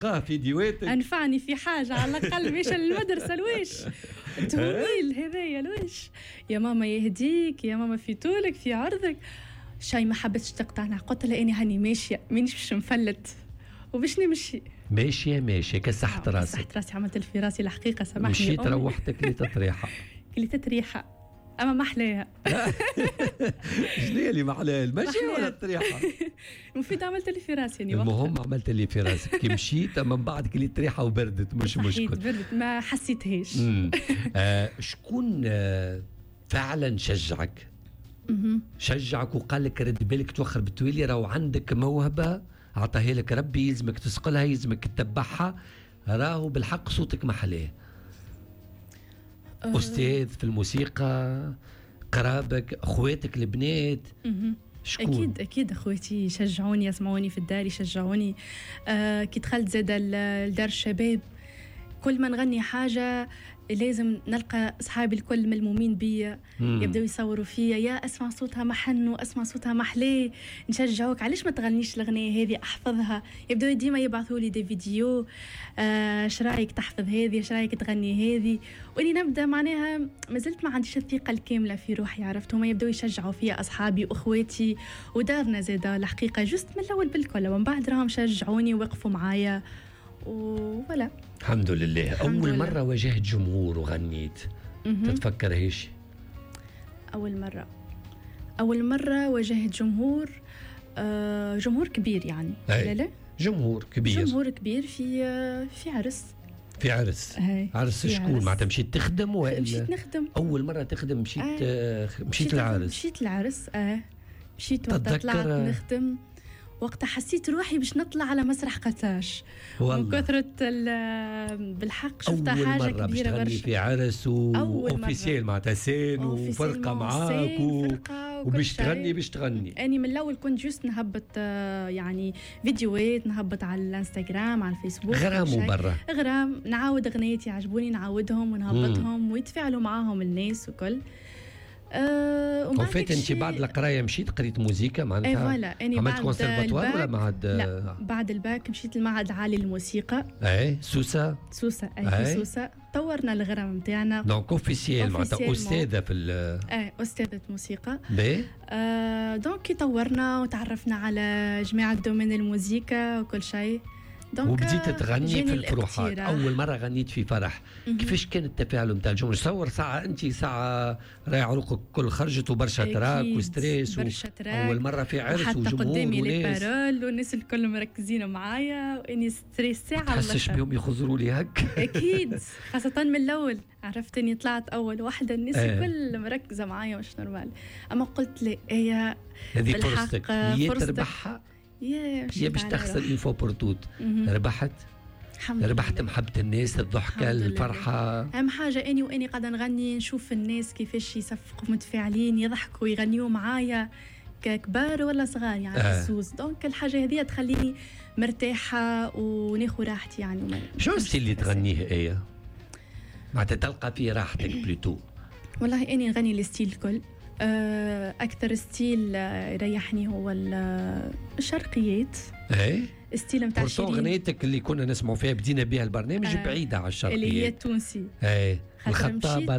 قاه فيديوهاتك انفعني في حاجه على الاقل مش المدرسه لويش التمويل هذايا لويش يا ماما يهديك يا ماما في طولك في عرضك شاي ما حبتش تقطعنا قلت لها اني هاني ماشيه مانيش باش نفلت وباش نمشي ماشيه كسحت راسك كسحت راسي عملت في راسي الحقيقه سامحني مشيت روحتك كليت ريحه اما ما احلاها شنو اللي ما احلاها المشي ولا الطريحه المفيد عملت اللي في راسي يعني المهم عملت اللي في راسك كي مشيت اما من بعد كليت ريحه وبردت مش مشكل بردت ما حسيتهاش شكون فعلا شجعك وقال لك رد بالك توخر بالتوالي راهو عندك موهبه عطاها لك ربي يلزمك تسقلها يلزمك تتبعها راهو بالحق صوتك محلاه أستاذ في الموسيقى قرابك أخواتك البنات شكون؟ أكيد أخواتي يشجعوني يسمعوني في الدار يشجعوني كي دخلت زادة لدار الشباب كل ما نغني حاجة لازم نلقى أصحابي الكل ملمومين بيا يبدأوا يصوروا فيا يا أسمع صوتها محن وأسمع صوتها محلاه نشجعوك علاش ما تغنيش الأغنية هذه أحفظها يبدأوا ديما يبعثوا لي دي فيديو شرايك تحفظ هذه شرايك تغني هذه وإني نبدأ معناها ما زلت ما عنديش الثقة الكاملة في روحي عرفت هما يبدأوا يشجعوا فيا أصحابي وأخواتي ودارنا زادة الحقيقة جست من الأول بالكل ومن بعد راهم شجعوني ووقفوا معايا ولا الحمد لله. أول مرة واجهت جمهور وغنيت تتفكر هيش؟ أول مرة واجهت جمهور كبير يعني لا جمهور كبير في عرس عرس شكون معناتها مشيت تخدم ولا مشيت نخدم أول مرة تخدم مشيت العرس مشيت وقت طلعت نخدم وقتها حسيت روحي باش نطلع على مسرح قتاش من كثرة بالحق شفتها حاجة كبيرة باش تغني في عرس وأوفيسيال معناتها سين وفرقة معاك وباش تغني أني من الأول كنت جوست نهبط يعني فيديوهات نهبط على الانستغرام على الفيسبوك غرام نعاود أغنيتي عجبوني نعاودهم ونهبطهم ويتفاعلوا معاهم الناس وكل وفات انت بعد القرايه مشيت قريت موسيقى معناتها عملت كونسيرفاتوار ولا معهد؟ لا بعد الباك مشيت المعهد العالي للموسيقى سوسه في سوسه طورنا الغرام نتاعنا دونك اوفيسيال معناتها استاذه في استاذه موسيقى دونك طورنا وتعرفنا على جماعه دومين الموسيقى وكل شيء وبديت تغني في الفروحات. أول مرة غنيت في فرح كيفاش كان التفاعل نتاع الجمهور؟ تصور ساعة راهي عروقك كل خرجت وبرشا تراك وستريس أول مرة في عرس وجمهور حتى قدامي لي بارول والناس الكل مركزين معايا وإني ستريس ساعة تحسش بهم يخزروا لي هك؟ أكيد خاصة من الأول عرفت إني طلعت أول واحدة الناس الكل مركزة معايا مش نورمال أما قلت لي هي هذه فرصتك تربحها يا باش تخسر انفو بورتوت ربحت محبة الناس الضحكة الفرحة أهم حاجة أني قاعدة نغني نشوف الناس كيفاش يصفقوا متفاعلين يضحكوا يغنيوا معايا ككبار ولا صغار يعني السوس دونك الحاجة هذه تخليني مرتاحة وناخذ راحتي يعني شو الستيل اللي تغنيه معناتها تلقى فيه راحتك بلوتو؟ والله أني نغني الستيل الكل أكثر ستيل يريحني هو الشرقيات ستيل متاع شيرين أغنيتك اللي كنا نسمعوا فيها بدينا بها البرنامج بعيدة على الشرقيات اللي هي التونسي الخطابة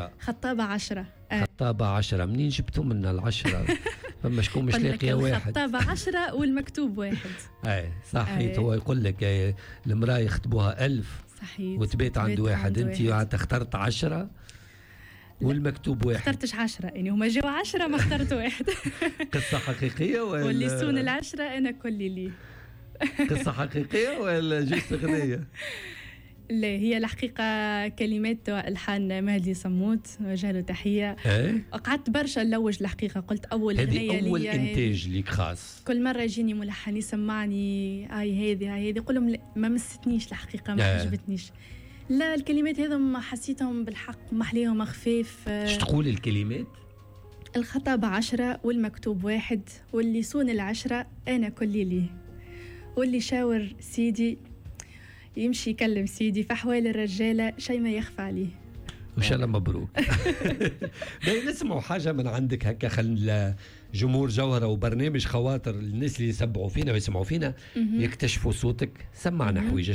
10 منين جبتوا منا 10 فما شكون مش لاقيه واحد الخطابة 10 والمكتوب 1 صحيت هو يقول لك المرأة يخطبوها 1000 صحيح وتبيت عند واحد انت اخترت 10 والمكتوب 1 اخترتش 10 يعني هما جاوا 10 ما اخترت 1 قصة حقيقية ولا واللي سون 10 أنا كل لي قصة حقيقية ولا جست أغنية؟ لا هي الحقيقة كلمات وألحان مهدي صمود وجه له تحية قعدت برشا نلوج الحقيقة قلت أول أغنية هذه أول إنتاج ليك خاص كل مرة يجيني ملحن يسمعني هاي هذه قول لهم ما مستنيش الحقيقة ما عجبتنيش لا الكلمات هذم حسيتهم بالحق محليهم خفيف ايش تقول الكلمات؟ الخطابة 10 والمكتوب 1 واللي صون 10 أنا كل ليه واللي شاور سيدي يمشي يكلم سيدي في أحوال الرجالة شيء ما يخفى عليه وان شاء الله مبروك. نسمعوا حاجه من عندك هكا، خل جمهور جوهرة وبرنامج خواطر الناس اللي يسبعوا فينا ويسمعوا فينا يكتشفوا صوتك. سمعنا حويجه.